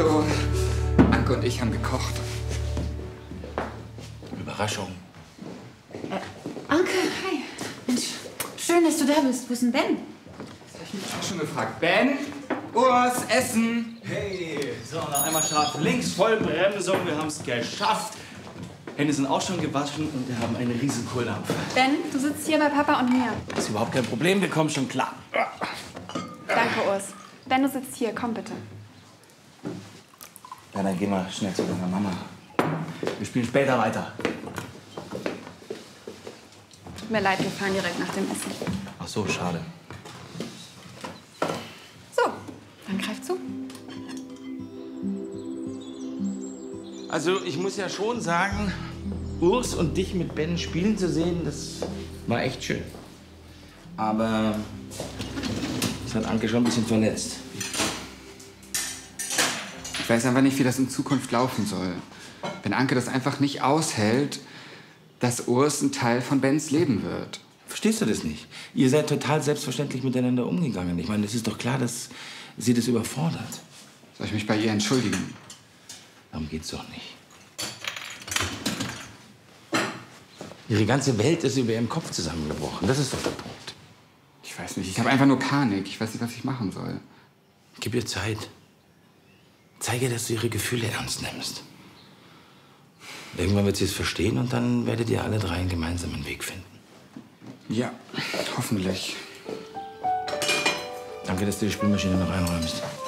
Hallo. Anke und ich haben gekocht. Überraschung. Anke, hi. Mensch, schön, dass du da bist. Wo ist denn Ben? Das habe ich mich auch schon gefragt. Ben, Urs, Essen. Hey, so, noch einmal scharf links, Vollbremsung, wir haben es geschafft. Hände sind auch schon gewaschen und wir haben eine riesen Kohldampf. Ben, du sitzt hier bei Papa und mir. Ist überhaupt kein Problem, wir kommen schon klar. Danke, Urs. Ben, du sitzt hier. Komm bitte. Ja, dann geh mal schnell zu deiner Mama. Wir spielen später weiter. Tut mir leid, wir fahren direkt nach dem Essen. Ach so, schade. So, dann greif zu. Also, ich muss ja schon sagen, Urs und dich mit Ben spielen zu sehen, das war echt schön. Aber das hat Anke schon ein bisschen verletzt. Ich weiß einfach nicht, wie das in Zukunft laufen soll. Wenn Anke das einfach nicht aushält, dass Urs ein Teil von Bens Leben wird. Verstehst du das nicht? Ihr seid total selbstverständlich miteinander umgegangen. Ich meine, es ist doch klar, dass sie das überfordert. Soll ich mich bei ihr entschuldigen? Darum geht's doch nicht. Ihre ganze Welt ist über ihrem Kopf zusammengebrochen. Das ist doch der Punkt. Ich weiß nicht, ich habe einfach nur Panik. Ich weiß nicht, was ich machen soll. Gib ihr Zeit. Zeige, dass du ihre Gefühle ernst nimmst. Irgendwann wird sie es verstehen und dann werdet ihr alle drei einen gemeinsamen Weg finden. Ja, hoffentlich. Danke, dass du die Spülmaschine noch einräumst.